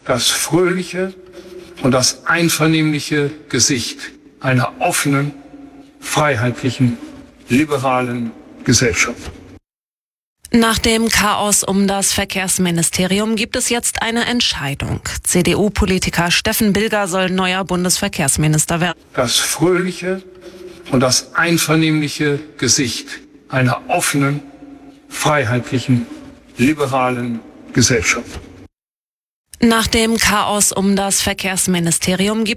das fröhliche und das einvernehmliche Gesicht einer offenen, freiheitlichen, liberalen Gesellschaft. Nach dem Chaos um das Verkehrsministerium gibt es jetzt eine Entscheidung. CDU-Politiker Steffen Bilger soll neuer Bundesverkehrsminister werden. Das fröhliche und das einvernehmliche Gesicht einer offenen, freiheitlichen, liberalen Gesellschaft. Nach dem Chaos um das Verkehrsministerium gibt